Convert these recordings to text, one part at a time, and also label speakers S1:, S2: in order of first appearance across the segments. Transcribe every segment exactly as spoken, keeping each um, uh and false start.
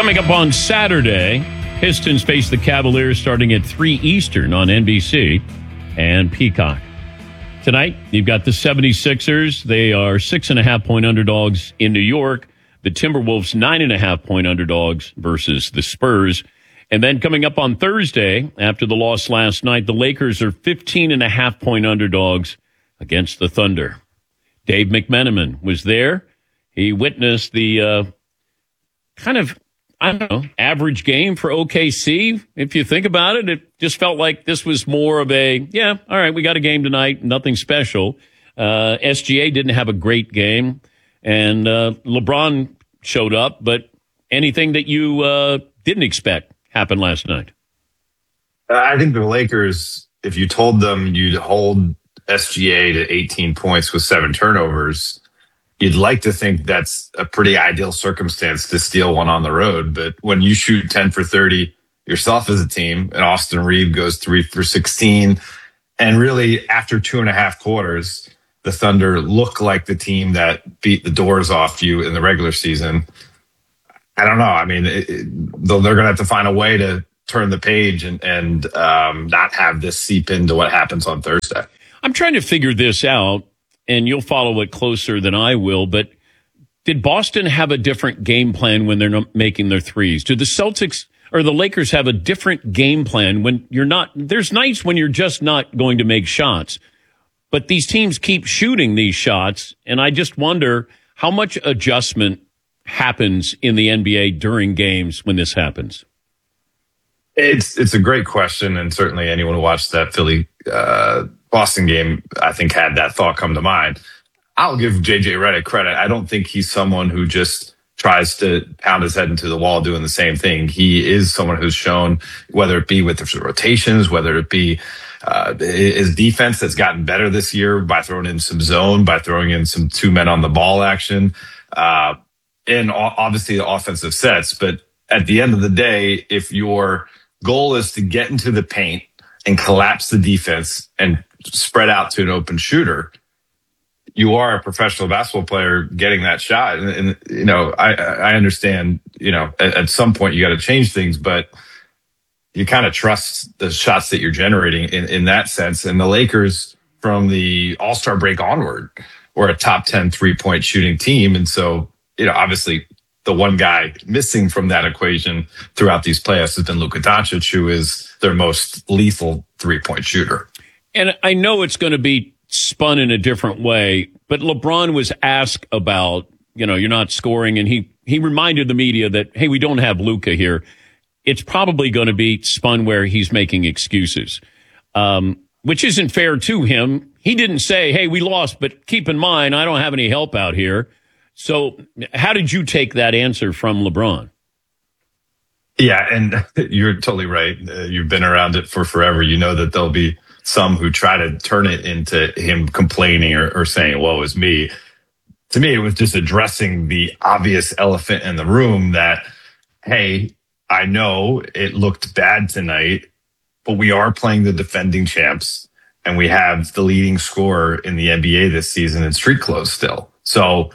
S1: Coming up on Saturday, Pistons face the Cavaliers starting at three Eastern on N B C and Peacock. Tonight, you've got the seventy-sixers. They are six and a half point underdogs in New York. The Timberwolves, nine and a half point underdogs versus the Spurs. And then coming up on Thursday, after the loss last night, the Lakers are fifteen and a half point underdogs against the Thunder. Dave McMenamin was there. He witnessed the uh, kind of, I don't know, average game for O K C. If you think about it, it just felt like this was more of a, yeah, all right, we got a game tonight, nothing special. Uh, S G A didn't have a great game, and uh, LeBron showed up, but anything that you uh, didn't expect happened last night?
S2: I think the Lakers, if you told them you'd hold S G A to eighteen points with seven turnovers, you'd like to think that's a pretty ideal circumstance to steal one on the road. But when you shoot ten for thirty yourself as a team, and Austin Reeves goes three for sixteen, and really after two and a half quarters, the Thunder look like the team that beat the doors off you in the regular season. I don't know. I mean, it, it, they're going to have to find a way to turn the page and, and um, not have this seep into what happens on Thursday.
S1: I'm trying to figure this out, and you'll follow it closer than I will, but did Boston have a different game plan when they're not making their threes? Do the Celtics or the Lakers have a different game plan when you're not? There's nights when you're just not going to make shots, but these teams keep shooting these shots, and I just wonder how much adjustment happens in the N B A during games when this happens.
S2: It's it's a great question, and certainly anyone who watched that Philly uh, Boston game, I think, had that thought come to mind. I'll give J J Redick credit. I don't think he's someone who just tries to pound his head into the wall doing the same thing. He is someone who's shown, whether it be with the rotations, whether it be uh, his defense that's gotten better this year by throwing in some zone, by throwing in some two men on the ball action, uh, and obviously the offensive sets. But at the end of the day, if your goal is to get into the paint and collapse the defense and spread out to an open shooter, you are a professional basketball player getting that shot. And, and you know, I, I understand, you know, at, at some point you got to change things, but you kind of trust the shots that you're generating in, in that sense. And the Lakers, from the All-Star break onward, were a top ten three-point shooting team. And so, you know, obviously the one guy missing from that equation throughout these playoffs has been Luka Doncic, who is their most lethal three-point shooter.
S1: And I know it's going to be spun in a different way, but LeBron was asked about, you know, you're not scoring, and he, he reminded the media that, hey, we don't have Luka here. It's probably going to be spun where he's making excuses, um, which isn't fair to him. He didn't say, hey, we lost, but keep in mind, I don't have any help out here. So how did you take that answer from LeBron?
S2: Yeah, and you're totally right. Uh, you've been around it for forever. You know that there'll be some who try to turn it into him complaining or, or saying, woe is me. To me, it was just addressing the obvious elephant in the room that, hey, I know it looked bad tonight, but we are playing the defending champs, and we have the leading scorer in the N B A this season in street clothes still. So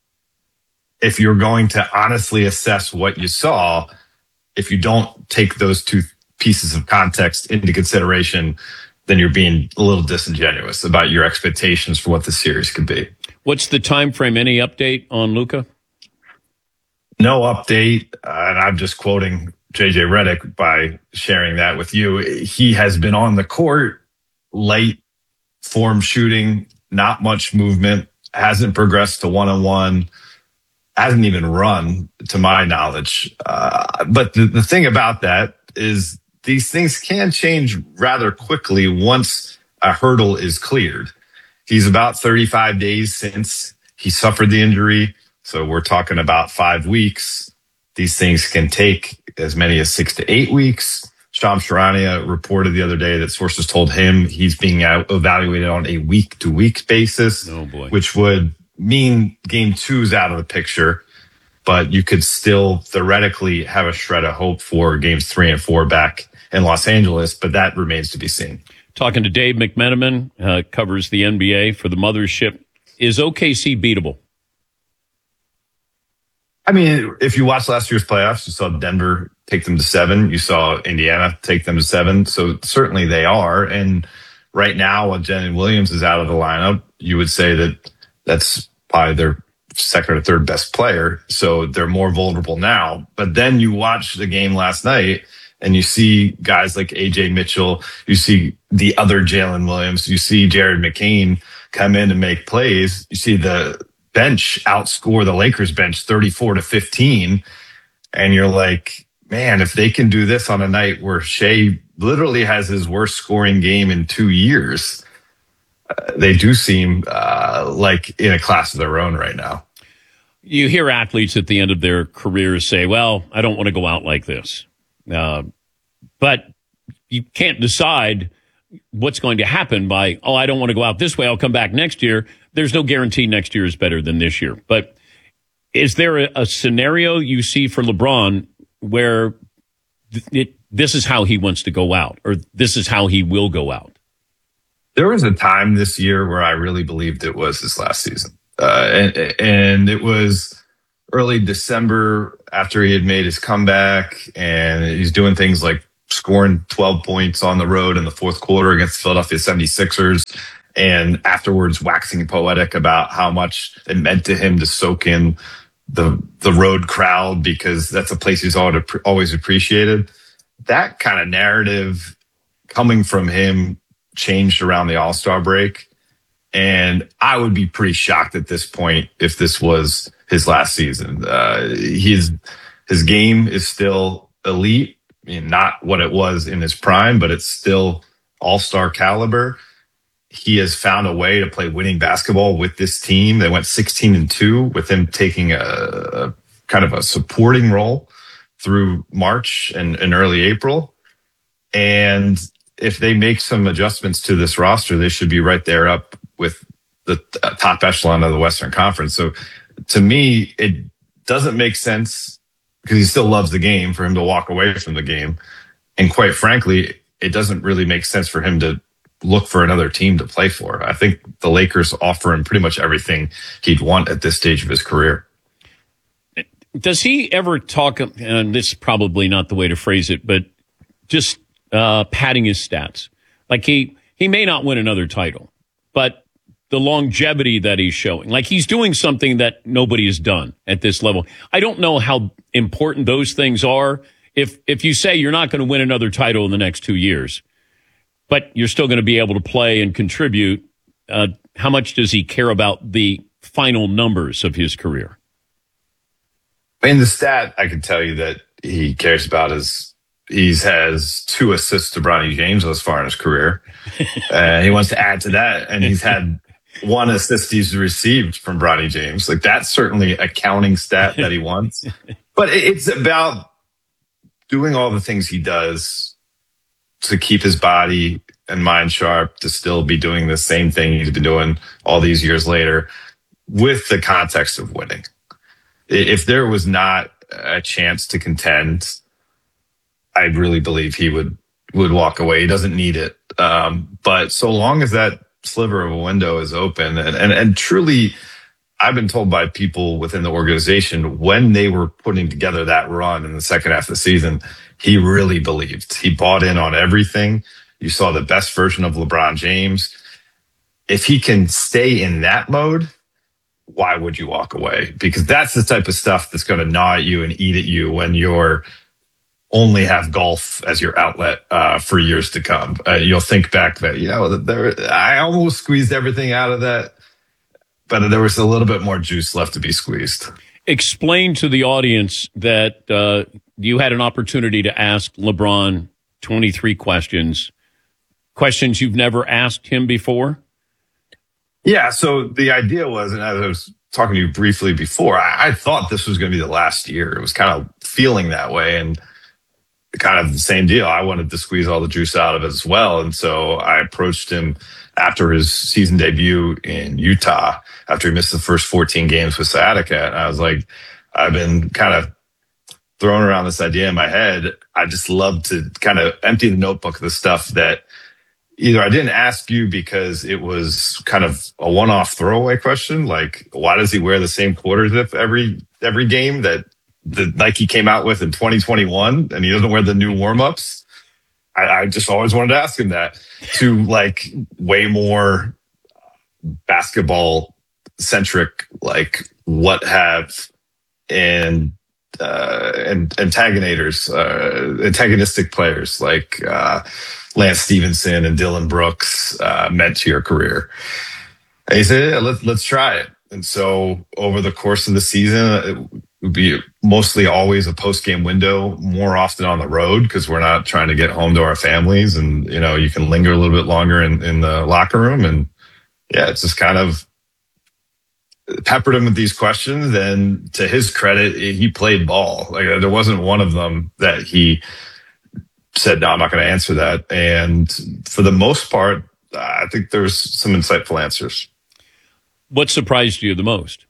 S2: if you're going to honestly assess what you saw, if you don't take those two pieces of context into consideration, then you're being a little disingenuous about your expectations for what the series could be.
S1: What's the time frame? Any update on Luka?
S2: No update, uh, and I'm just quoting J J Redick by sharing that with you. He has been on the court, light form shooting, not much movement, hasn't progressed to one-on-one, hasn't even run, to my knowledge. Uh, but the, the thing about that is these things can change rather quickly once a hurdle is cleared. He's about thirty-five days since he suffered the injury. So we're talking about five weeks. These things can take as many as six to eight weeks. Shams Charania reported the other day that sources told him he's being out evaluated on a week-to-week basis,
S1: oh boy.
S2: which would mean game two's out of the picture. But you could still theoretically have a shred of hope for games three and four back in Los Angeles, but that remains to be seen.
S1: Talking to Dave McMenamin, uh, covers the N B A for the Mothership. Is O K C beatable?
S2: I mean, if you watch last year's playoffs, you saw Denver take them to seven. You saw Indiana take them to seven. So certainly they are. And right now, when Jalen Williams is out of the lineup, you would say that that's probably their second or third best player. So they're more vulnerable now. But then you watch the game last night and you see guys like A J Mitchell, you see the other Jalen Williams, you see Jared McCain come in and make plays. You see the bench outscore the Lakers bench thirty-four to fifteen. And you're like, man, if they can do this on a night where Shea literally has his worst scoring game in two years, uh, they do seem uh, like in a class of their own right now.
S1: You hear athletes at the end of their careers say, well, I don't want to go out like this. Uh, but you can't decide what's going to happen by, oh, I don't want to go out this way. I'll come back next year. There's no guarantee next year is better than this year. But is there a, a scenario you see for LeBron where th- it, this is how he wants to go out, or this is how he will go out?
S2: There was a time this year where I really believed it was his last season. Uh, and, and it was early December after he had made his comeback, and he's doing things like scoring twelve points on the road in the fourth quarter against the Philadelphia seventy-sixers, and afterwards waxing poetic about how much it meant to him to soak in the the road crowd because that's a place he's always appreciated. That kind of narrative coming from him changed around the All-Star break. And I would be pretty shocked at this point if this was his last season. Uh, his, his game is still elite. I mean, not what it was in his prime, but it's still all-star caliber. He has found a way to play winning basketball with this team. They went sixteen and two with him taking a, a kind of a supporting role through March and, and early April. And if they make some adjustments to this roster, they should be right there up with the top echelon of the Western Conference. So to me, it doesn't make sense because he still loves the game for him to walk away from the game. And quite frankly, it doesn't really make sense for him to look for another team to play for. I think the Lakers offer him pretty much everything he'd want at this stage of his career.
S1: Does he ever talk, and this is probably not the way to phrase it, but just uh, padding his stats? Like he, he may not win another title, but the longevity that he's showing, like he's doing something that nobody has done at this level. I don't know how important those things are. If if you say you're not going to win another title in the next two years, but you're still going to be able to play and contribute, uh, how much does he care about the final numbers of his career?
S2: I mean, the stat I can tell you that he cares about is he has two assists to Bronny James thus far in his career. Uh, he wants to add to that, and he's had one assist he's received from Bronny James. Like that's certainly a counting stat that he wants. But it's about doing all the things he does to keep his body and mind sharp, to still be doing the same thing he's been doing all these years later with the context of winning. If there was not a chance to contend, I really believe he would, would walk away. He doesn't need it. Um, but so long as that sliver of a window is open, and, and, and truly, I've been told by people within the organization when they were putting together that run in the second half of the season, he really believed. He bought in on everything. You saw the best version of LeBron James. If he can stay in that mode, why would you walk away? Because that's the type of stuff that's going to gnaw at you and eat at you when you're only have golf as your outlet uh, for years to come. Uh, you'll think back that, you know, there, I almost squeezed everything out of that, but there was a little bit more juice left to be squeezed.
S1: Explain to the audience that uh, you had an opportunity to ask LeBron twenty-three questions, questions you've never asked him before.
S2: Yeah, so the idea was, and as I was talking to you briefly before, I, I thought this was going to be the last year. It was kind of feeling that way, and kind of the same deal. I wanted to squeeze all the juice out of it as well. And so I approached him after his season debut in Utah, after he missed the first fourteen games with Sciatica. And I was like, I've been kind of throwing around this idea in my head. I just love to kind of empty the notebook of the stuff that either I didn't ask you because it was kind of a one-off throwaway question, like why does he wear the same quarter zip every every game that the Nike came out with in twenty twenty-one, and he doesn't wear the new warm-ups. I, I just always wanted to ask him that, to like way more basketball centric, like what have and uh, and antagonators, uh, antagonistic players like uh, Lance Stevenson and Dylan Brooks uh, meant to your career. And he said, yeah, let's let's try it. And so over the course of the season, it would be mostly always a post game window, more often on the road because we're not trying to get home to our families, and you know you can linger a little bit longer in, in the locker room. And yeah, it's just kind of peppered him with these questions. And to his credit, he played ball. Like there wasn't one of them that he said, no, I'm not going to answer that. And for the most part, I think there's some insightful answers.
S1: What surprised you the most?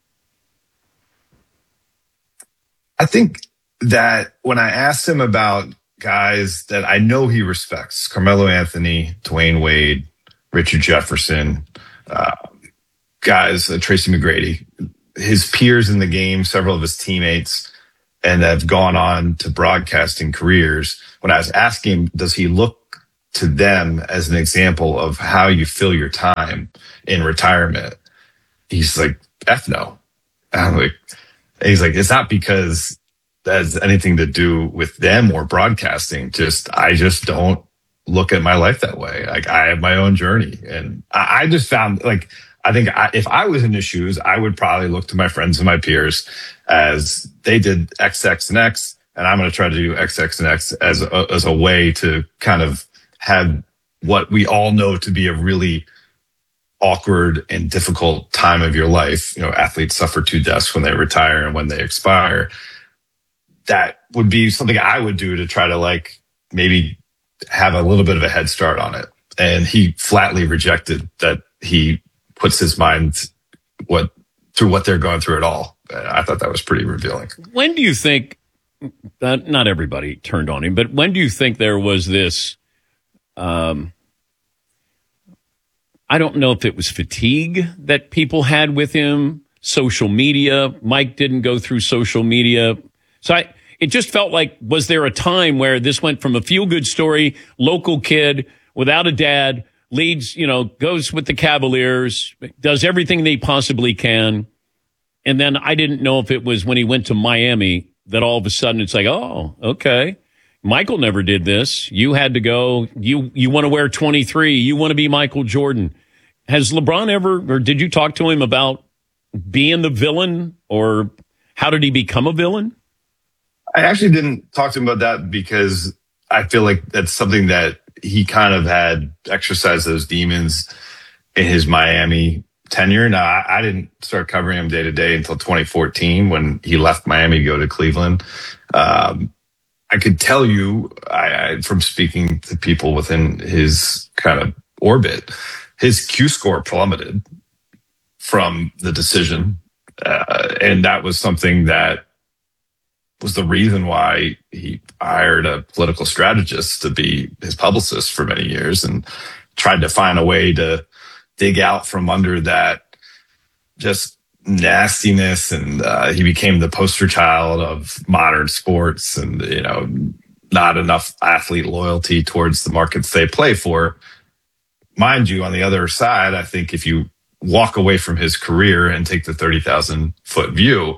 S2: I think that when I asked him about guys that I know he respects, Carmelo Anthony, Dwayne Wade, Richard Jefferson, uh, guys, uh, Tracy McGrady, his peers in the game, several of his teammates, and have gone on to broadcasting careers. When I was asking him, does he look to them as an example of how you fill your time in retirement? He's like, F no. And I'm like, he's like, it's not because that has anything to do with them or broadcasting. Just, I just don't look at my life that way. Like I have my own journey. And I, I just found like, I think I, if I was in his shoes, I would probably look to my friends and my peers as they did X, X, and X. And I'm going to try to do X, X, and X as a, as a way to kind of have what we all know to be a really awkward and difficult time of your life. You know, athletes suffer two deaths when they retire and when they expire. That would be something I would do to try to like maybe have a little bit of a head start on it. And he flatly rejected that. He puts his mind what through what they're going through at all. I thought that was pretty revealing.
S1: When do you think, uh, not everybody turned on him, but when do you think there was this, um, I don't know if it was fatigue that people had with him, social media. Mike didn't go through social media. So I, it just felt like, was there a time where this went from a feel-good story, local kid without a dad, leads, you know, goes with the Cavaliers, does everything they possibly can. And then I didn't know if it was when he went to Miami that all of a sudden it's like, oh, okay. Michael never did this. You had to go. You you want to wear twenty-three. You want to be Michael Jordan. Has LeBron ever, or did you talk to him about being the villain, or how did he become a villain?
S2: I actually didn't talk to him about that because I feel like that's something that he kind of had exercised those demons in his Miami tenure. Now, I, I didn't start covering him day to day until twenty fourteen when he left Miami to go to Cleveland. Um, I could tell you I, I, from speaking to people within his kind of orbit, his Q score plummeted from the decision. Uh, and that was something that was the reason why he hired a political strategist to be his publicist for many years and tried to find a way to dig out from under that just nastiness. And uh, he became the poster child of modern sports and, you know, not enough athlete loyalty towards the markets they play for. Mind you, on the other side, I think if you walk away from his career and take the thirty thousand foot view,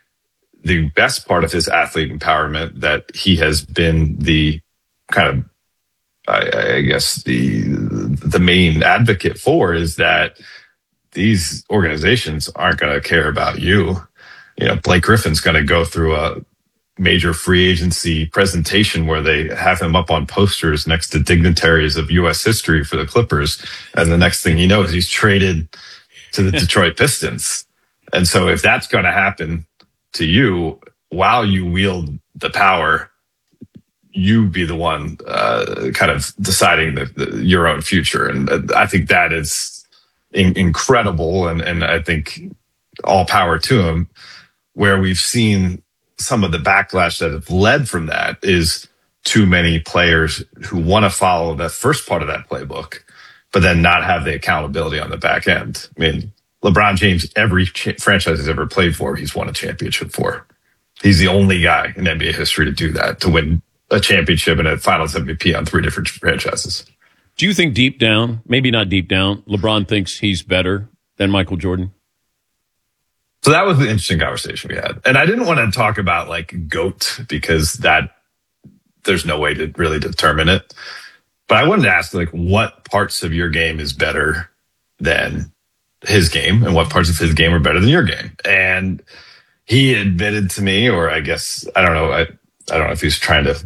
S2: the best part of his athlete empowerment that he has been the kind of, I, I guess, the the main advocate for is that these organizations aren't going to care about you. You know, Blake Griffin's going to go through a major free agency presentation where they have him up on posters next to dignitaries of U S history for the Clippers. And the next thing he knows, he's traded to the Detroit Pistons. And so if that's going to happen to you while you wield the power, you be the one uh, kind of deciding the, the, your own future. And uh, I think that is in, incredible. And, and I think all power to him. Where we've seen some of the backlash that have led from that is too many players who want to follow that first part of that playbook, but then not have the accountability on the back end. I mean, LeBron James, every ch- franchise he's ever played for, he's won a championship for. He's the only guy in N B A history to do that, to win a championship and a Finals M V P on three different franchises.
S1: Do you think deep down, maybe not deep down, LeBron thinks he's better than Michael Jordan?
S2: So that was the interesting conversation we had. And I didn't want to talk about like GOAT because that there's no way to really determine it. But I wanted to ask, like, what parts of your game is better than his game and what parts of his game are better than your game? And he admitted to me, or I guess, I don't know, I, I don't know if he's trying to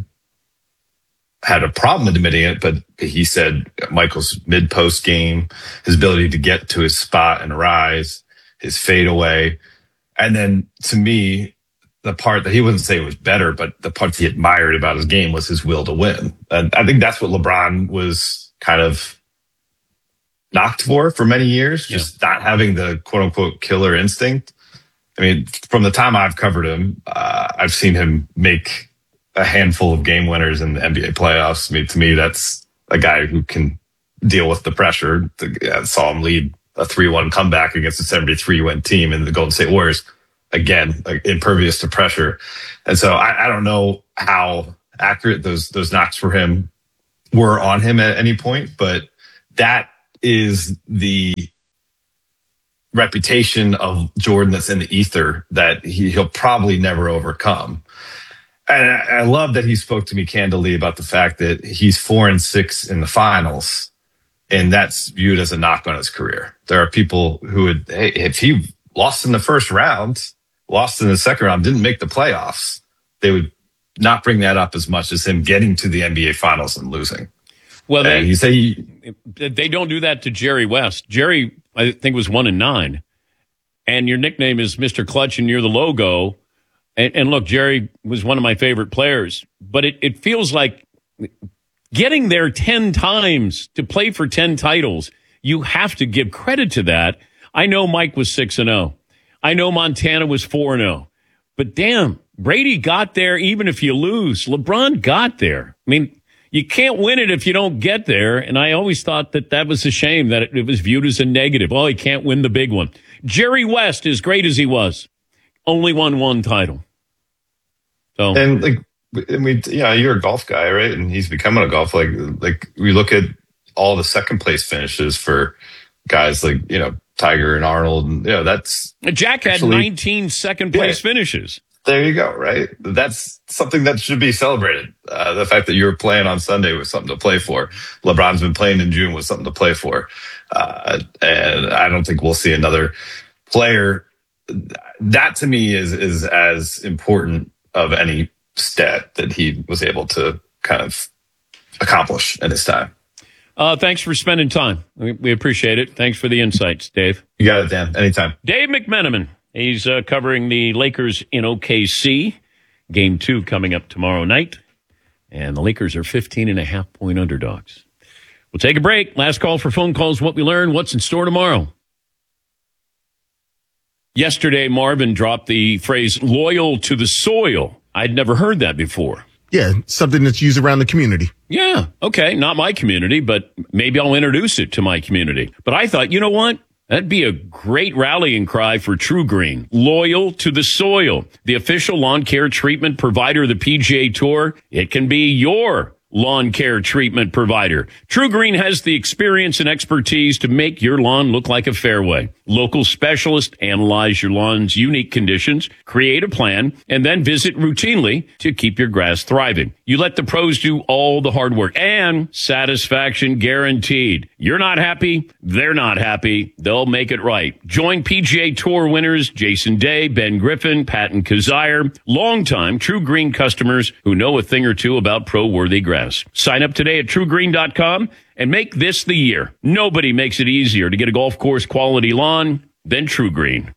S2: had a problem admitting it, but he said Michael's mid-post game, his ability to get to his spot and rise, his fadeaway. And then to me, the part that he wouldn't say was better, but the part he admired about his game was his will to win. And I think that's what LeBron was kind of knocked for for many years, just yeah. not having the quote unquote killer instinct. I mean, from the time I've covered him, uh, I've seen him make a handful of game winners in the N B A playoffs. I mean, to me, that's a guy who can deal with the pressure. I saw him lead a three one comeback against a seventy-three win team in the Golden State Warriors. Again, like impervious to pressure. And so I, I don't know how accurate those those knocks for him were on him at any point, but that is the reputation of Jordan that's in the ether that he, he'll probably never overcome. And I, I love that he spoke to me candidly about the fact that he's four and six in the finals, and that's viewed as a knock on his career. There are people who would, hey, if he lost in the first round, lost in the second round, didn't make the playoffs, they would not bring that up as much as him getting to the N B A finals and losing.
S1: Well, they,
S2: and you say he,
S1: they don't do that to Jerry West. Jerry, I think, was one and nine, and your nickname is Mister Clutch, and you're the logo. And, and look, Jerry was one of my favorite players, but it, it feels like getting there ten times to play for ten titles. You have to give credit to that. I know Mike was six and zero. I know Montana was four and zero. But damn, Brady got there even if you lose. LeBron got there. I mean, you can't win it if you don't get there. And I always thought that that was a shame, that it, it was viewed as a negative. Oh, he can't win the big one. Jerry West, as great as he was, only won one title. So,
S2: and like, and we, you know, you're a golf guy, right? And he's becoming a golf. Like, like we look at all the second place finishes for guys like, you know, Tiger and Arnold, and you know, that's
S1: Jack had actually, nineteen second place yeah, finishes.
S2: There you go, right? That's something that should be celebrated. Uh, the fact that you were playing on Sunday was something to play for. LeBron's been playing in June was something to play for. Uh, and I don't think we'll see another player. That to me is is as important of any stat that he was able to kind of accomplish in his time.
S1: Uh, thanks for spending time. We, we appreciate it. Thanks for the insights, Dave.
S2: You got it, Dan. Anytime.
S1: Dave McMenamin. He's uh, covering the Lakers in O K C. Game two coming up tomorrow night. And the Lakers are fifteen and a half point underdogs. We'll take a break. Last call for phone calls. What we learned. What's in store tomorrow? Yesterday, Marvin dropped the phrase loyal to the soil. I'd never heard that before.
S3: Yeah, something that's used around the community.
S1: Yeah, okay, not my community, but maybe I'll introduce it to my community. But I thought, you know what? That'd be a great rallying cry for True Green. Loyal to the soil. The official lawn care treatment provider of the P G A Tour. It can be your lawn care treatment provider. True Green has the experience and expertise to make your lawn look like a fairway. Local specialists analyze your lawn's unique conditions, create a plan, and then visit routinely to keep your grass thriving. You let the pros do all the hard work, and satisfaction guaranteed. You're not happy, they're not happy, they'll make it right. Join P G A Tour winners Jason Day, Ben Griffin, Patton Kazire, longtime True Green customers who know a thing or two about pro-worthy grass. Sign up today at true green dot com and make this the year. Nobody makes it easier to get a golf course quality lawn than True Green.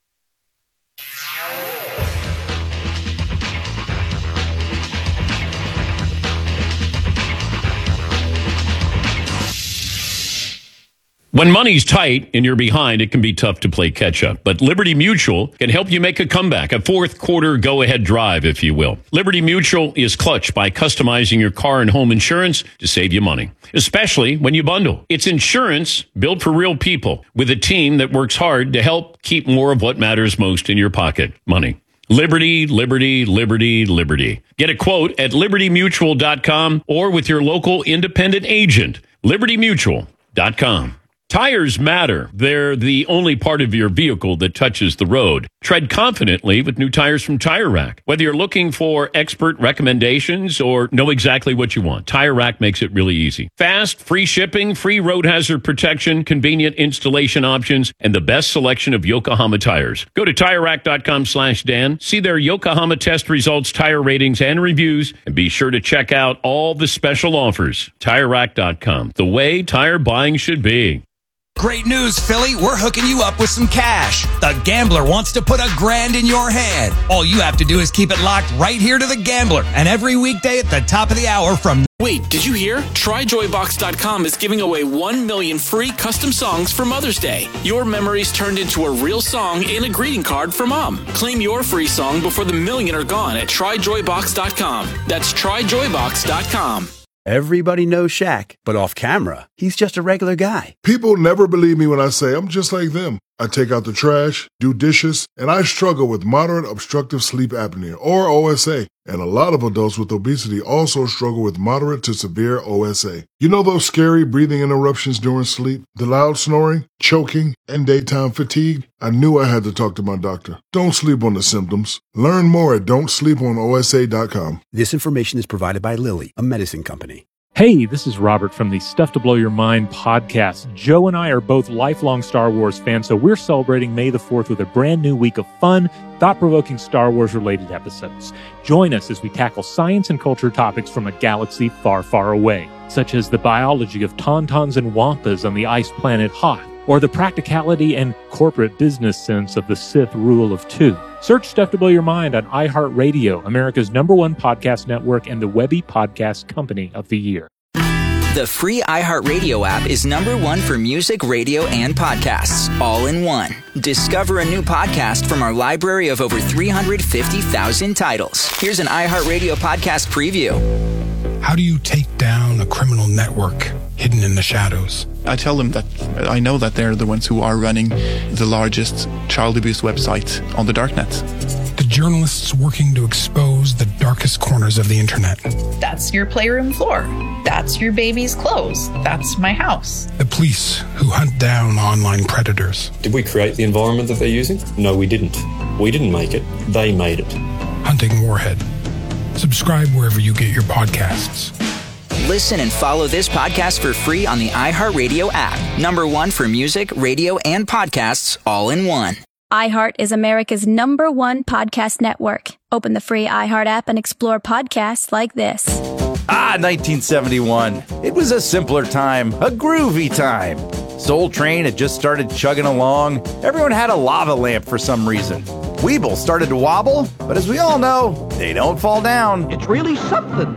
S1: When money's tight and you're behind, it can be tough to play catch up. But Liberty Mutual can help you make a comeback, a fourth quarter go-ahead drive, if you will. Liberty Mutual is clutch by customizing your car and home insurance to save you money, especially when you bundle. It's insurance built for real people with a team that works hard to help keep more of what matters most in your pocket, money. Liberty, Liberty, Liberty, Liberty. Get a quote at liberty mutual dot com or with your local independent agent, liberty mutual dot com. Tires matter. They're the only part of your vehicle that touches the road. Tread confidently with new tires from Tire Rack. Whether you're looking for expert recommendations or know exactly what you want, Tire Rack makes it really easy. Fast, free shipping, free road hazard protection, convenient installation options, and the best selection of Yokohama tires. Go to tire rack dot com slash Dan, see their Yokohama test results, tire ratings, and reviews, and be sure to check out all the special offers. tire rack dot com, the way tire buying should be.
S4: Great news, Philly. We're hooking you up with some cash. The Gambler wants to put a grand in your hand. All you have to do is keep it locked right here to The Gambler. And every weekday at the top of the hour from...
S5: Wait, did you hear? try joy box dot com is giving away one million free custom songs for Mother's Day. Your memories turned into a real song and a greeting card for Mom. Claim your free song before the million are gone at try joy box dot com. That's try joy box dot com.
S6: Everybody knows Shaq, but off camera, he's just a regular guy.
S7: People never believe me when I say I'm just like them. I take out the trash, do dishes, and I struggle with moderate obstructive sleep apnea, or O S A. And a lot of adults with obesity also struggle with moderate to severe O S A. You know those scary breathing interruptions during sleep, the loud snoring, choking, and daytime fatigue? I knew I had to talk to my doctor. Don't sleep on the symptoms. Learn more at don't sleep on O S A dot com.
S6: This information is provided by Lilly, a medicine company.
S8: Hey, this is Robert from the Stuff to Blow Your Mind podcast. Joe and I are both lifelong Star Wars fans, so we're celebrating May the fourth with a brand new week of fun, thought-provoking Star Wars-related episodes. Join us as we tackle science and culture topics from a galaxy far, far away, such as the biology of tauntauns and wampas on the ice planet Hoth, or the practicality and corporate business sense of the Sith rule of two. Search Stuff to Blow Your Mind on iHeartRadio, America's number one podcast network and the Webby Podcast Company of the Year.
S9: The free iHeartRadio app is number one for music, radio, and podcasts, all in one. Discover a new podcast from our library of over three hundred fifty thousand titles. Here's an iHeartRadio podcast preview.
S10: How do you take down a criminal network hidden in the shadows?
S11: I tell them that I know that they're the ones who are running the largest child abuse website on the darknet.
S10: The journalists working to expose the darkest corners of the internet.
S12: That's your playroom floor. That's your baby's clothes. That's my house.
S10: The police who hunt down online predators.
S13: Did we create the environment that they're using? No, we didn't. We didn't make it. They made it.
S10: Hunting Warhead. Subscribe wherever you get your podcasts.
S9: Listen and follow this podcast for free on the iHeartRadio app. Number one for music, radio, and podcasts, all in one.
S14: iHeart is America's number one podcast network. Open the free iHeart app and explore podcasts like this.
S15: Ah, nineteen seventy-one. It was a simpler time, a groovy time. Soul Train had just started chugging along. Everyone had a lava lamp for some reason. Weeble started to wobble, but as we all know, they don't fall down.
S16: It's really something.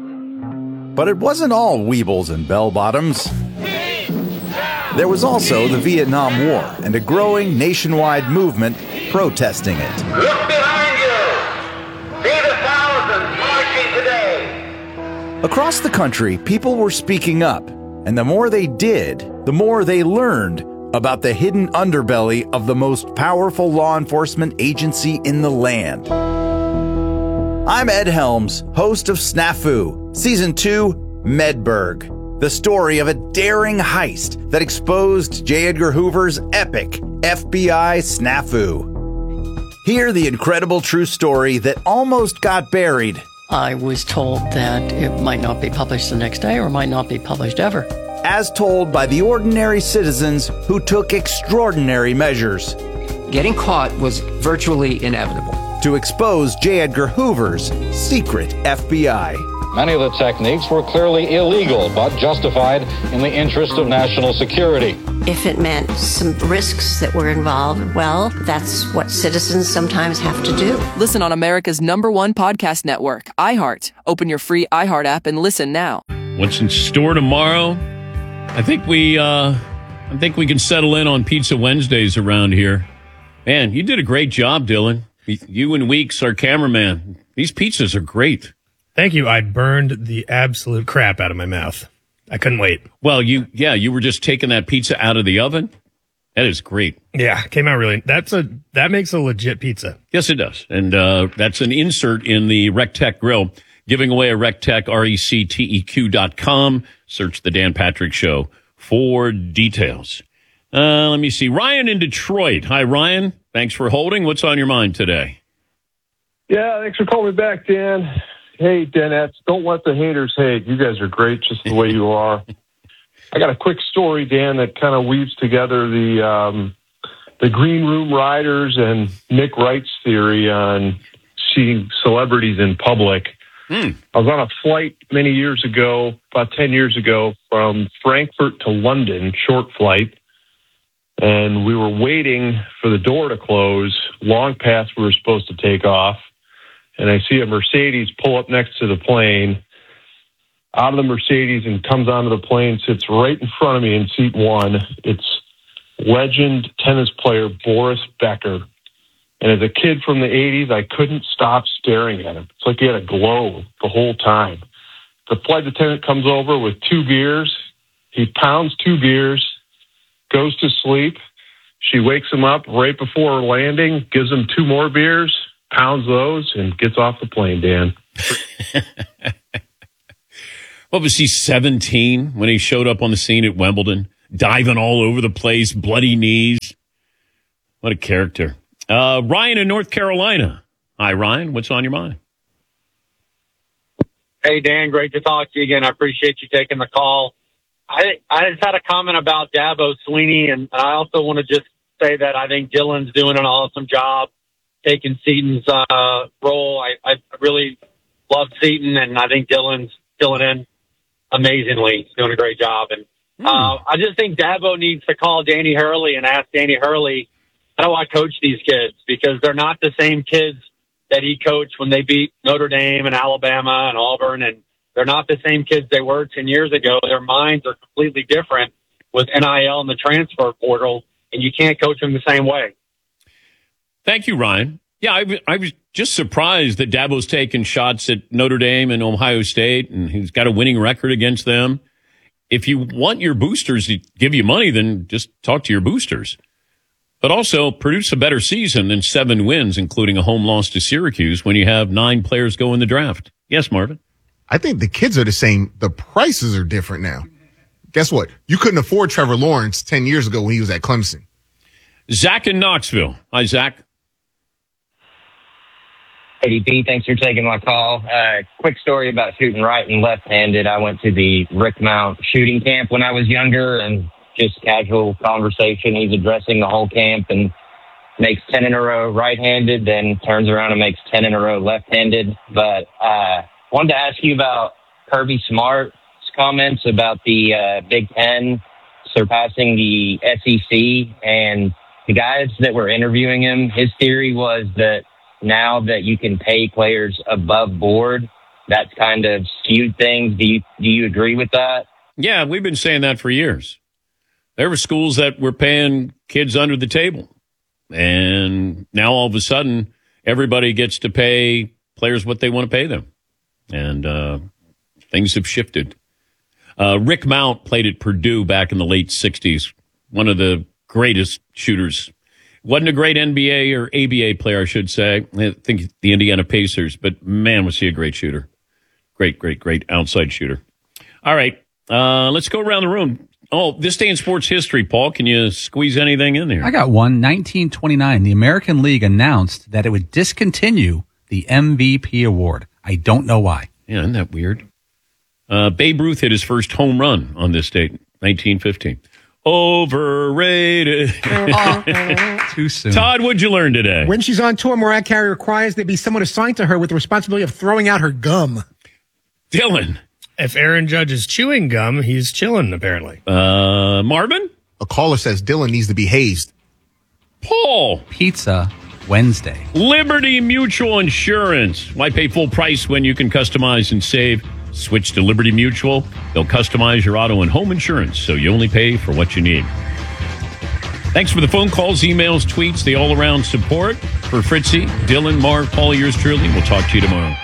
S15: But it wasn't all Weebles and bell-bottoms. There was also the Vietnam War and a growing nationwide movement protesting it.
S17: Look behind you! See the thousands marching today!
S15: Across the country, people were speaking up, and the more they did, the more they learned about the hidden underbelly of the most powerful law enforcement agency in the land. I'm Ed Helms, host of Snafu, Season two, Medberg, the story of a daring heist that exposed J. Edgar Hoover's epic F B I snafu. Hear the incredible true story that almost got buried.
S18: I was told that it might not be published the next day or might not be published ever.
S15: As told by the ordinary citizens who took extraordinary measures.
S19: Getting caught was virtually inevitable.
S15: To expose J. Edgar Hoover's secret F B I.
S20: Many of the techniques were clearly illegal, but justified in the interest of national security.
S21: If it meant some risks that were involved, well, that's what citizens sometimes have to do.
S22: Listen on America's number one podcast network, iHeart. Open your free iHeart app and listen now.
S1: What's in store tomorrow? I think we, uh, I think we can settle in on Pizza Wednesdays around here. Man, you did a great job, Dylan. You and Weeks, our cameraman. These pizzas are great.
S2: Thank you. I burned the absolute crap out of my mouth. I couldn't wait.
S1: Well, you, yeah, you were just taking that pizza out of the oven. That is great.
S2: Yeah, came out really. That's a that makes a legit pizza.
S1: Yes, it does, and uh, that's an insert in the RecTech grill. Giving away a RecTech, R E C T E Q dot com. Search the Dan Patrick Show for details. Uh, let me see. Ryan in Detroit. Hi, Ryan. Thanks for holding. What's on your mind today?
S16: Yeah, thanks for calling me back, Dan. Hey, Danettes, don't let the haters hate. You guys are great just the way you are. I got a quick story, Dan, that kind of weaves together the um, the green room riders and Nick Wright's theory on seeing celebrities in public.
S1: Mm.
S16: I was on a flight many years ago, about ten years ago, from Frankfurt to London, short flight, and we were waiting for the door to close long past we were supposed to take off, and I see a Mercedes pull up next to the plane, out of the Mercedes, and comes onto the plane, sits right in front of me in seat one. It's legend tennis player Boris Becker. And as a kid from the eighties, I couldn't stop staring at him. It's like he had a glow the whole time. The flight attendant comes over with two beers. He pounds two beers, goes to sleep. She wakes him up right before landing, gives him two more beers, pounds those, and gets off the plane, Dan.
S1: What was he, seventeen, when he showed up on the scene at Wimbledon? Diving all over the place, bloody knees. What a character. Uh, Ryan in North Carolina. Hi, Ryan. What's on your mind?
S23: Hey, Dan. Great to talk to you again. I appreciate you taking the call. I I just had a comment about Dabo Swinney, and I also want to just say that I think Dylan's doing an awesome job taking Seaton's uh, role. I, I really love Seaton, and I think Dylan's filling in amazingly. He's doing a great job. And uh, I just think Dabo needs to call Danny Hurley and ask Danny Hurley, how do I coach these kids? Because they're not the same kids that he coached when they beat Notre Dame and Alabama and Auburn, and they're not the same kids they were ten years ago. Their minds are completely different with N I L and the transfer portal, and you can't coach them the same way.
S1: Thank you, Ryan. Yeah, I, I was just surprised that Dabo's taking shots at Notre Dame and Ohio State, and he's got a winning record against them. If you want your boosters to give you money, then just talk to your boosters. But also produce a better season than seven wins, including a home loss to Syracuse, when you have nine players go in the draft. Yes, Marvin?
S3: I think the kids are the same. The prices are different now. Guess what? You couldn't afford Trevor Lawrence ten years ago when he was at Clemson.
S1: Zach in Knoxville. Hi, Zach.
S24: A D P, thanks for taking my call. Uh, quick story about shooting right and left-handed. I went to the Rick Mount shooting camp when I was younger, and just casual conversation. He's addressing the whole camp and makes ten in a row right-handed, then turns around and makes ten in a row left-handed. But uh wanted to ask you about Kirby Smart's comments about the uh, Big Ten surpassing the S E C, and the guys that were interviewing him, his theory was that now that you can pay players above board, that's kind of skewed things. Do you, do you agree with that?
S1: Yeah, we've been saying that for years. There were schools that were paying kids under the table. And now all of a sudden, everybody gets to pay players what they want to pay them. And uh, things have shifted. Uh, Rick Mount played at Purdue back in the late sixties. One of the greatest shooters. Wasn't a great N B A or A B A player, I should say. I think the Indiana Pacers. But, man, was he a great shooter. Great, great, great outside shooter. All right, uh, let's go around the room. Oh, this day in sports history, Paul, can you squeeze anything in there?
S25: I got one. nineteen twenty-nine, the American League announced that it would discontinue the M V P award. I don't know why.
S1: Yeah, isn't that weird? Uh, Babe Ruth hit his first home run on this date, nineteen fifteen. Overrated.
S25: Too soon.
S1: Todd, what'd you learn today?
S26: When she's on tour, Mariah Carey requires there be someone assigned to her with the responsibility of throwing out her gum.
S1: Dylan.
S2: If Aaron Judge is chewing gum, he's chilling, apparently.
S1: Uh, Marvin?
S3: A caller says Dylan needs to be hazed.
S1: Paul.
S25: Pizza Wednesday.
S1: Liberty Mutual Insurance. Why pay full price when you can customize and save? Switch to Liberty Mutual. They'll customize your auto and home insurance, so you only pay for what you need. Thanks for the phone calls, emails, tweets, the all-around support. For Fritzy, Dylan, Mark, Paul, yours truly, we'll talk to you tomorrow.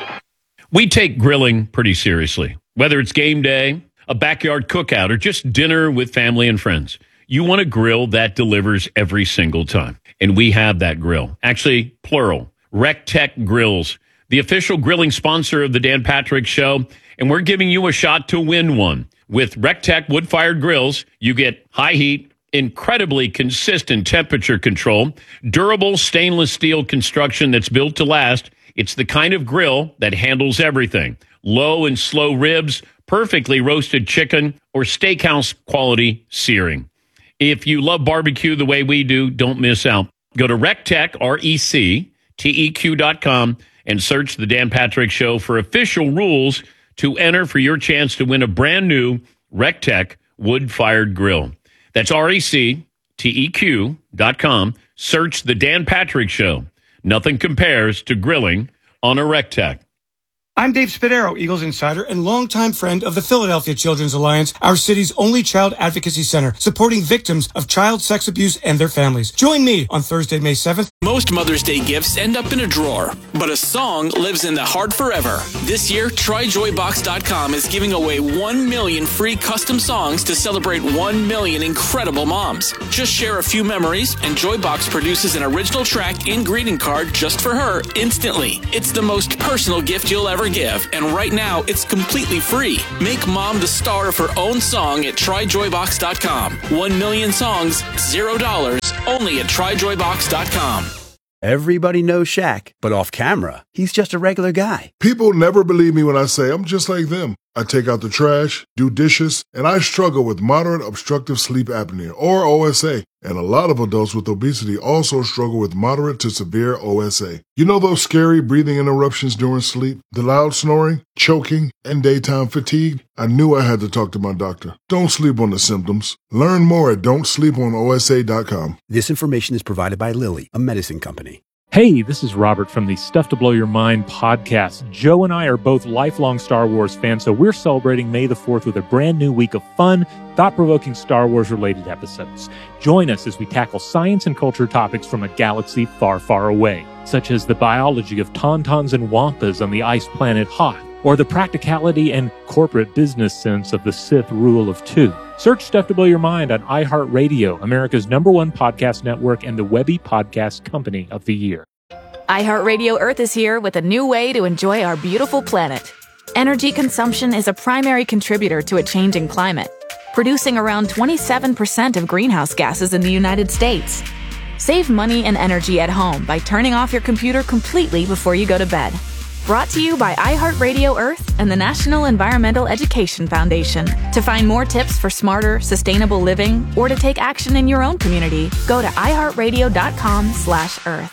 S1: We take grilling pretty seriously. Whether it's game day, a backyard cookout, or just dinner with family and friends, you want a grill that delivers every single time. And we have that grill. Actually, plural. RecTech Grills, the official grilling sponsor of the Dan Patrick Show. And we're giving you a shot to win one. With RecTech wood-fired grills, you get high heat, incredibly consistent temperature control, durable stainless steel construction that's built to last. It's the kind of grill that handles everything. Low and slow ribs, perfectly roasted chicken, or steakhouse quality searing. If you love barbecue the way we do, don't miss out. Go to RecTech, R E C T E Q dot com, and search The Dan Patrick Show for official rules to enter for your chance to win a brand new RecTech wood-fired grill. That's R E C T E Q dot com. Search The Dan Patrick Show. Nothing compares to grilling on a RecTech.
S4: I'm Dave Spadaro, Eagles insider and longtime friend of the Philadelphia Children's Alliance, our city's only child advocacy center, supporting victims of child sex abuse and their families. Join me on Thursday, May seventh.
S5: Most Mother's Day gifts end up in a drawer, but a song lives in the heart forever. This year, Try Joy Box dot com is giving away one million free custom songs to celebrate one million incredible moms. Just share a few memories, and Joybox produces an original track and greeting card just for her instantly. It's the most personal gift you'll ever give, and right now it's completely free. Make mom the star of her own song at Try Joy Box dot com. One million songs, zero dollars, only at Try Joy Box dot com.
S6: Everybody knows Shaq, but off camera, he's just a regular guy.
S7: People never believe me when I say I'm just like them. I take out the trash, do dishes, and I struggle with moderate obstructive sleep apnea, or O S A. And a lot of adults with obesity also struggle with moderate to severe O S A. You know those scary breathing interruptions during sleep, the loud snoring, choking, and daytime fatigue? I knew I had to talk to my doctor. Don't sleep on the symptoms. Learn more at don't sleep on O S A dot com.
S8: This information is provided by Lilly, a medicine company.
S11: Hey, this is Robert from the Stuff to Blow Your Mind podcast. Joe and I are both lifelong Star Wars fans, so we're celebrating May the fourth with a brand new week of fun, thought-provoking Star Wars-related episodes. Join us as we tackle science and culture topics from a galaxy far, far away, such as the biology of tauntauns and wampas on the ice planet Hoth, or the practicality and corporate business sense of the Sith rule of two. Search Stuff to Blow Your Mind on iHeartRadio, America's number one podcast network and the Webby Podcast Company of the Year.
S27: iHeartRadio Earth is here with a new way to enjoy our beautiful planet. Energy consumption is a primary contributor to a changing climate, producing around twenty-seven percent of greenhouse gases in the United States. Save money and energy at home by turning off your computer completely before you go to bed. Brought to you by iHeartRadio Earth and the National Environmental Education Foundation. To find more tips for smarter, sustainable living, or to take action in your own community, go to iHeartRadio.com slash Earth.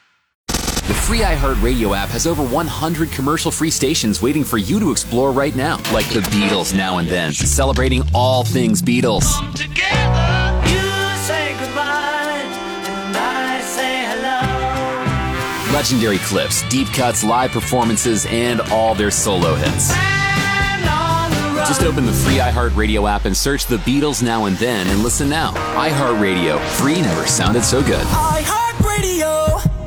S28: The free iHeartRadio app has over one hundred commercial-free stations waiting for you to explore right now, like the Beatles Now and Then, celebrating all things Beatles.
S29: Come together, you say goodbye, and I say hello.
S28: Legendary clips, deep cuts, live performances, and all their solo hits. Just open the free iHeartRadio app and search the Beatles Now and Then and listen now. iHeartRadio, free never sounded so good.
S29: iHeartRadio.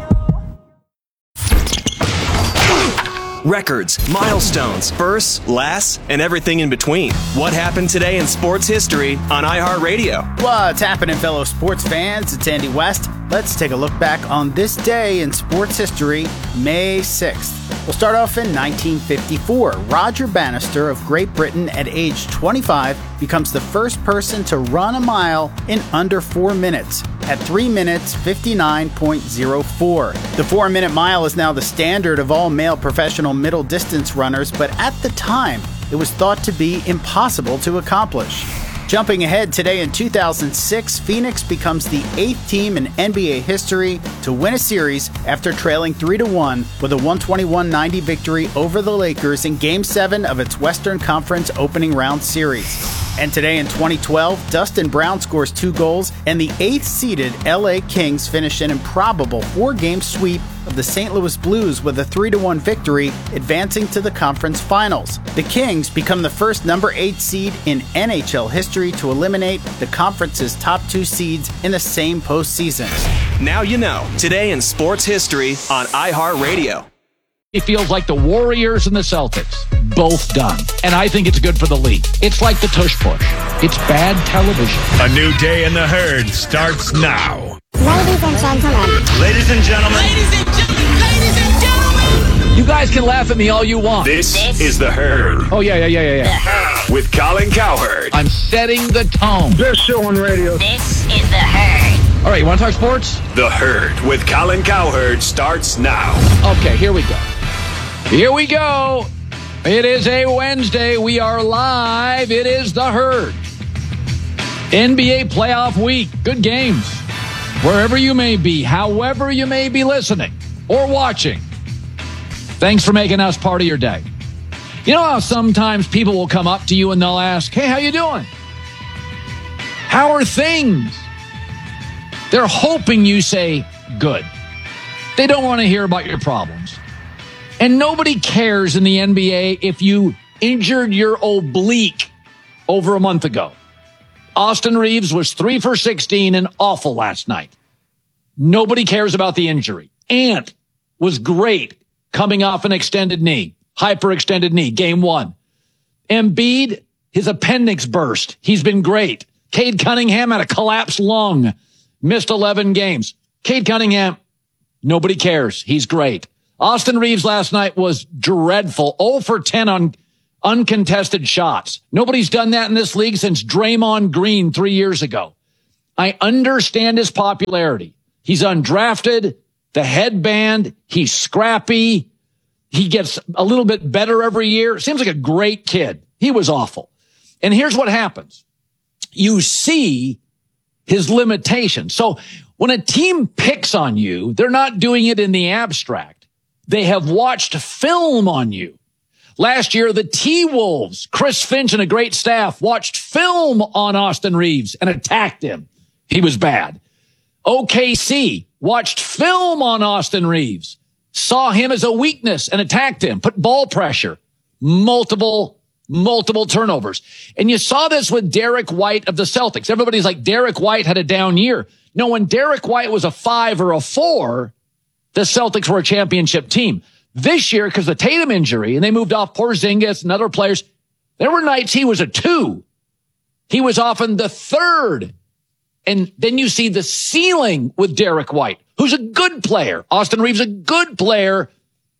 S30: Records, milestones, firsts, lasts, and everything in between. What happened today in sports history on iHeartRadio?
S31: What's happening, fellow sports fans? It's Andy West. Let's take a look back on this day in sports history, May sixth. We'll start off in nineteen fifty-four. Roger Bannister of Great Britain at age twenty-five becomes the first person to run a mile in under four minutes at three minutes fifty-nine point oh four. The four-minute mile is now the standard of all male professional middle distance runners, but at the time, it was thought to be impossible to accomplish. Jumping ahead today in two thousand six, Phoenix becomes the eighth team in N B A history to win a series after trailing three to one with a one twenty-one ninety victory over the Lakers in Game seven of its Western Conference opening round series. And today in twenty twelve, Dustin Brown scores two goals, and the eighth-seeded L A Kings finish an improbable four-game sweep of the Saint Louis Blues with a three to one victory, advancing to the conference finals. The Kings become the first number eight seed in N H L history to eliminate the conference's top two seeds in the same postseason.
S30: Now you know. Today in sports history on iHeartRadio.
S9: It feels like the Warriors and the Celtics, both done. And I think it's good for the league. It's like the tush push. It's bad television.
S10: A new day in the herd starts now.
S12: Ladies and gentlemen.
S10: Ladies and gentlemen.
S12: Ladies and gentlemen. Ladies and gentlemen.
S9: You guys can laugh at me all you want.
S10: This, this is the herd.
S9: Oh, yeah, yeah, yeah, yeah, yeah.
S12: The herd.
S10: With Colin Cowherd.
S9: I'm setting the tone.
S10: Best show on radio.
S12: This is the herd.
S9: All right, you want to talk sports?
S10: The herd with Colin Cowherd starts now.
S9: Okay, here we go. Here we go. It is a Wednesday. We are live. It is the herd. N B A playoff week. Good games. Wherever you may be, however you may be listening or watching. Thanks for making us part of your day. You know how sometimes people will come up to you and they'll ask, hey, how you doing? How are things? They're hoping you say good. They don't want to hear about your problems. And nobody cares in the N B A if you injured your oblique over a month ago. Austin Reeves was three for sixteen and awful last night. Nobody cares about the injury. Ant was great coming off an extended knee, hyperextended knee, game one. Embiid, his appendix burst. He's been great. Cade Cunningham had a collapsed lung, missed eleven games. Cade Cunningham, nobody cares. He's great. Austin Reeves last night was dreadful. zero for ten on uncontested shots. Nobody's done that in this league since Draymond Green three years ago. I understand his popularity. He's undrafted, the headband, he's scrappy. He gets a little bit better every year. Seems like a great kid. He was awful. And here's what happens. You see his limitations. So when a team picks on you, they're not doing it in the abstract. They have watched film on you. Last year, the T-Wolves, Chris Finch and a great staff, watched film on Austin Reeves and attacked him. He was bad. O K C watched film on Austin Reeves, saw him as a weakness and attacked him, put ball pressure, multiple, multiple turnovers. And you saw this with Derek White of the Celtics. Everybody's like, Derek White had a down year. No, when Derek White was a five or a four, the Celtics were a championship team. This year, because of the Tatum injury, and they moved off Porzingis and other players, there were nights he was a two. He was often the third. And then you see the ceiling with Derek White, who's a good player. Austin Reeves, a good player.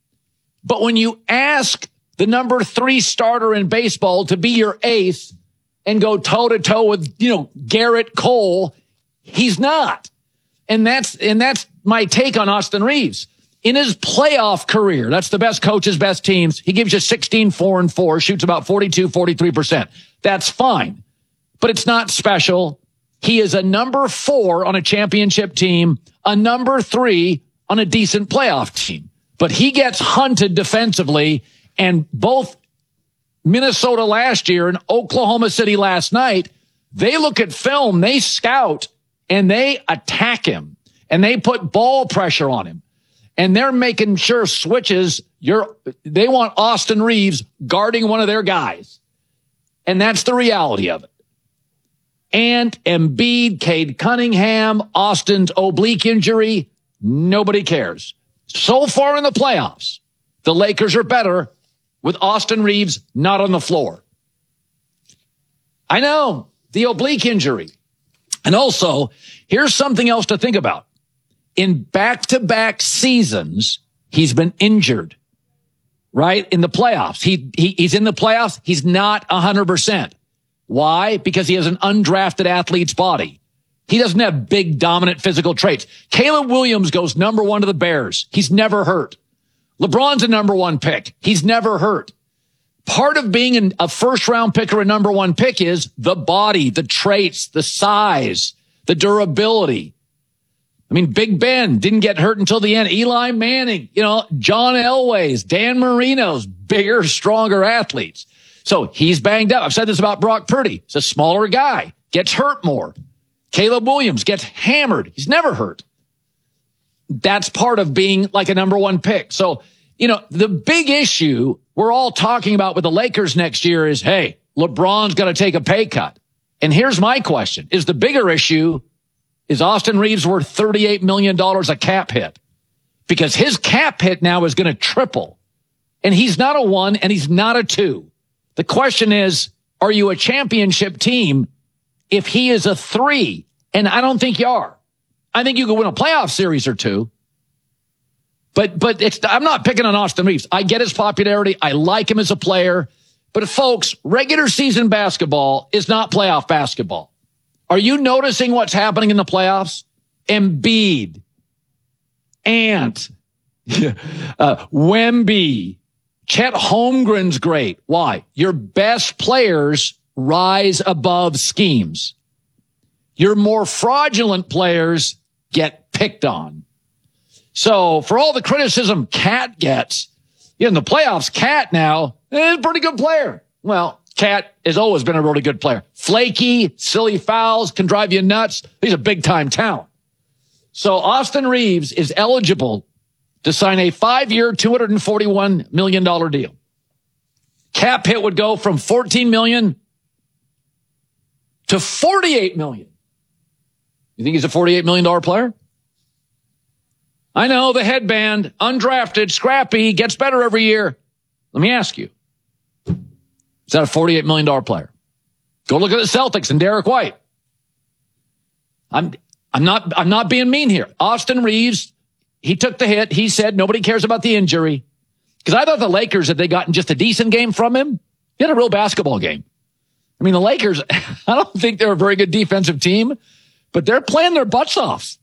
S9: But when you ask the number three starter in baseball to be your ace and go toe-to-toe with, you know, Garrett Cole, he's not. And that's, and that's my take on Austin Reeves. In his playoff career, that's the best coaches, best teams. He gives you sixteen, four, and four, shoots about forty-two, forty-three percent. That's fine, but it's not special. He is a number four on a championship team, a number three on a decent playoff team, but he gets hunted defensively. And both Minnesota last year and Oklahoma City last night, they look at film, they scout, and they attack him, and they put ball pressure on him. And they're making sure switches. You're, they want Austin Reeves guarding one of their guys. And that's the reality of it. And Embiid, Cade Cunningham, Austin's oblique injury, nobody cares. So far in the playoffs, the Lakers are better with Austin Reeves not on the floor. I know, the oblique injury. And also, here's something else to think about. In back-to-back seasons, he's been injured, right? In the playoffs. He, he he's in the playoffs. He's not one hundred percent. Why? Because he has an undrafted athlete's body. He doesn't have big, dominant physical traits. Caleb Williams goes number one to the Bears. He's never hurt. LeBron's a number one pick. He's never hurt. Part of being an, a first-round pick or a number one pick is the body, the traits, the size, the durability. I mean, Big Ben didn't get hurt until the end. Eli Manning, you know, John Elway's, Dan Marino's, bigger, stronger athletes. So he's banged up. I've said this about Brock Purdy. He's a smaller guy, gets hurt more. Caleb Williams gets hammered. He's never hurt. That's part of being like a number one pick. So, you know, the big issue we're all talking about with the Lakers next year is, hey, LeBron's going to take a pay cut. And here's my question. Is the bigger issue, is Austin Reeves worth thirty-eight million dollars a cap hit? Because his cap hit now is going to triple. And he's not a one and he's not a two. The question is, are you a championship team if he is a three? And I don't think you are. I think you could win a playoff series or two. But but it's I'm not picking on Austin Reeves. I get his popularity. I like him as a player. But folks, regular season basketball is not playoff basketball. Are you noticing what's happening in the playoffs? Embiid, Ant, uh, Wemby, Chet Holmgren's great. Why? Your best players rise above schemes. Your more fraudulent players get picked on. So for all the criticism Cat gets, in the playoffs, Cat now is a pretty good player. Well, Cat has always been a really good player. Flaky, silly fouls, can drive you nuts. He's a big-time talent. So Austin Reeves is eligible to sign a five-year, two hundred forty-one million dollars deal. Cap hit would go from fourteen million dollars to forty-eight million dollars. You think he's a forty-eight million dollars player? I know, the headband, undrafted, scrappy, gets better every year. Let me ask you, is that a forty-eight million dollars player? Go look at the Celtics and Derek White. I'm, I'm not, I'm not being mean here. Austin Reeves, he took the hit. He said nobody cares about the injury. Because I thought the Lakers, had they gotten just a decent game from him, he had a real basketball game. I mean, the Lakers, I don't think they're a very good defensive team, but they're playing their butts off.